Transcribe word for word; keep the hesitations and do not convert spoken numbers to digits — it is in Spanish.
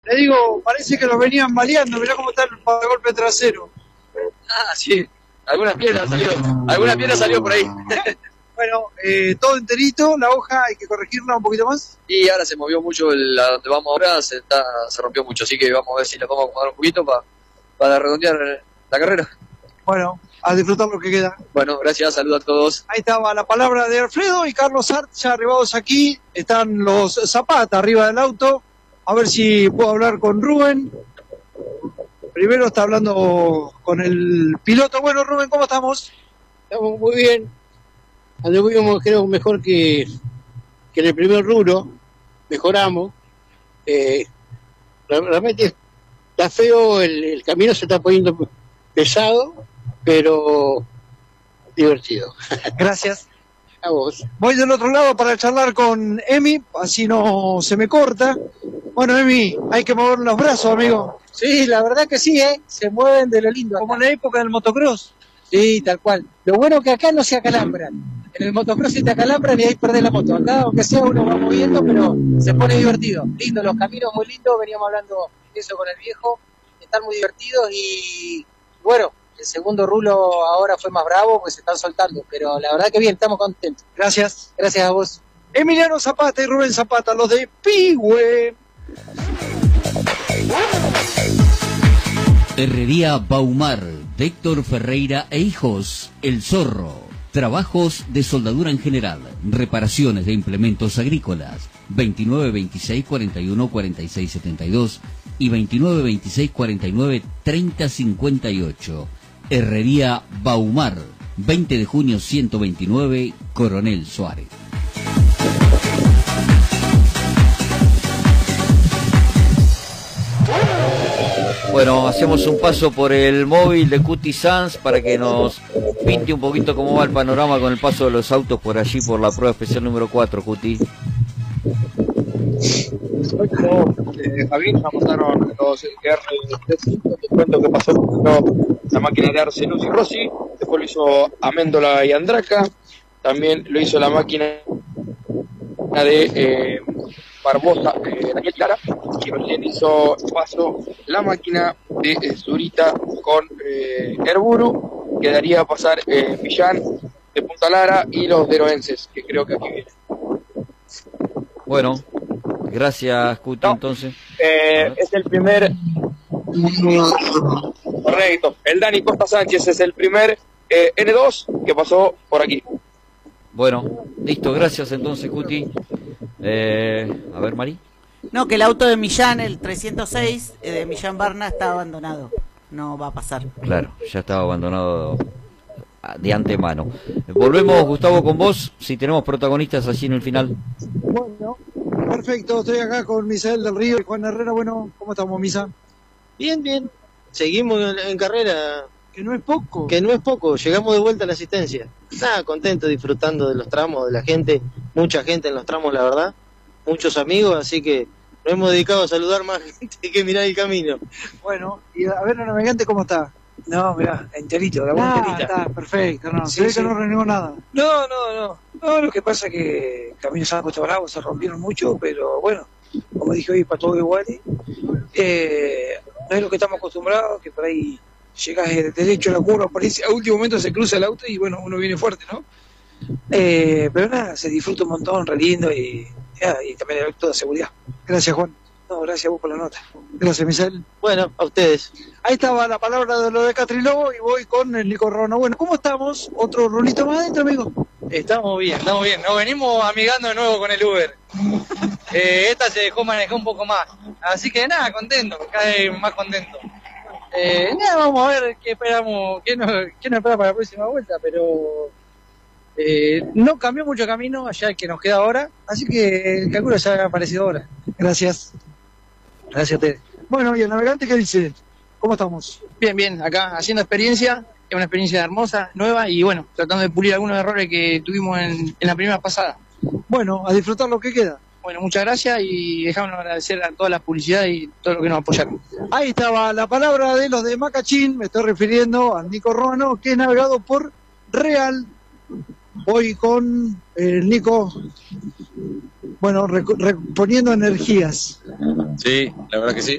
Le digo, parece que los venían baleando, mirá cómo está el golpe trasero. Ah, sí, algunas piedras salió, alguna piedra salió por ahí. Bueno, eh, todo enterito, la hoja hay que corregirla un poquito más. Y ahora se movió mucho, el, a donde vamos ahora se, está, se rompió mucho, así que vamos a ver si le vamos a acomodar un poquito pa, para redondear la carrera. Bueno, a disfrutar lo que queda. Bueno, gracias, saludos a todos. Ahí estaba la palabra de Alfredo y Carlos Art, ya arribados aquí. Están los Zapata arriba del auto. A ver si puedo hablar con Rubén. Primero está hablando con el piloto. Bueno, Rubén, ¿cómo estamos? Estamos muy bien. Anduvimos, creo, mejor que, que en el primer rubro. Mejoramos. Eh, realmente está feo, el, el camino se está poniendo pesado, pero divertido. Gracias. A vos. Voy del otro lado para charlar con Emi, así no se me corta. Bueno, Emi, hay que mover los brazos, amigo. Sí, la verdad que sí, ¿eh? Se mueven de lo lindo. Como en la época del motocross. Sí, tal cual. Lo bueno es que acá no se acalambran. En el motocross se te acalambran y ahí perdés la moto. Acá, aunque sea, uno va moviendo, pero se pone divertido. Lindo, los caminos muy lindos. Veníamos hablando eso con el viejo. Están muy divertidos y, bueno, el segundo rulo ahora fue más bravo porque se están soltando. Pero la verdad que bien, estamos contentos. Gracias. Gracias a vos. Emiliano Zapata y Rubén Zapata, los de Pigüe. Herrería Baumar, de Héctor Ferreira e Hijos, El Zorro. Trabajos de soldadura en general, reparaciones de implementos agrícolas. veintinueve veintiséis cuarenta y uno cuarenta y seis setenta y dos y veintinueve veintiséis cuarenta y nueve treinta cincuenta y ocho. Herrería Baumar, veinte de junio ciento veintinueve, Coronel Suárez. Bueno, hacemos un paso por el móvil de Cuti Sanz para que nos pinte un poquito cómo va el panorama con el paso de los autos por allí, por la prueba especial número cuatro, Cuti. Bueno, eh, Javier, ya pasaron los R T cinco, te cuento que pasó primero la máquina de Arcelus y Rossi, después lo hizo Améndola y Andraca, también lo hizo la máquina de eh, Barbosa, eh, Daniel Clara, y recién hizo paso la máquina de eh, Zurita con eh, Herburu, quedaría a pasar eh, Millán de Punta Lara y los deroenses, que creo que aquí vienen. Bueno, gracias, Cuti, no, entonces. Eh, es el primer... Correcto, el Dani Costa Sánchez es el primer eh, N dos que pasó por aquí. Bueno, listo, gracias entonces, Cuti. Eh, a ver, Mari. No, que el auto de Millán, el trescientos seis, eh, de Millán Barna, está abandonado. No va a pasar. Claro, ya estaba abandonado de antemano. Volvemos, Gustavo, con vos, si tenemos protagonistas allí en el final. Bueno, perfecto, estoy acá con Misael del Río y Juan Herrera. Bueno, ¿cómo estamos, Misa? Bien, bien. Seguimos en, en carrera. Que no es poco. Que no es poco. Llegamos de vuelta a la asistencia. Nada, contento, disfrutando de los tramos, de la gente. Mucha gente en los tramos, la verdad. Muchos amigos, así que nos hemos dedicado a saludar más gente que mirar el camino. Bueno, y a ver, el navegante, ¿cómo está? No, mirá, enterito, la Ah, enterita. está perfecto, no, Sí, se ve sí. que no renegó nada. No, no, no. No, lo que pasa es que caminos se han puesto bravos, se rompieron mucho, pero bueno, como dije hoy, para todo igual. Eh, no es lo que estamos acostumbrados, que por ahí llegas derecho a la curva, parece, a último momento se cruza el auto y bueno, uno viene fuerte, ¿no? Eh, pero nada, se disfruta un montón, re lindo y, ya, y también el auto de seguridad. Gracias, Juan. No, gracias a vos por la nota. Gracias, Misael. Bueno, a ustedes. Ahí estaba la palabra de lo de Catrilobo y voy con el Nico Rono. Bueno, ¿cómo estamos? Otro rulito más adentro, amigo. Estamos bien, estamos bien. Nos venimos amigando de nuevo con el Uber. Eh, esta se dejó manejar un poco más. Así que nada, contento, cada vez más contento. Eh, nada, vamos a ver qué esperamos, qué nos, qué nos espera para la próxima vuelta, pero eh, no cambió mucho camino allá el que nos queda ahora, así que calculo ya ha aparecido ahora. Gracias. Gracias a ustedes. Bueno, y el navegante, ¿qué dice? ¿Cómo estamos? Bien, bien, acá haciendo experiencia, es una experiencia hermosa, nueva y bueno, tratando de pulir algunos errores que tuvimos en, en la primera pasada. Bueno, a disfrutar lo que queda. Bueno, muchas gracias y dejamos agradecer a todas las publicidades y todo lo que nos apoyaron. Ahí estaba la palabra de los de Macachín, me estoy refiriendo a Nico Rono, que es navegado por Real. Voy con el Nico, bueno, reponiendo energías. Sí, la verdad que sí.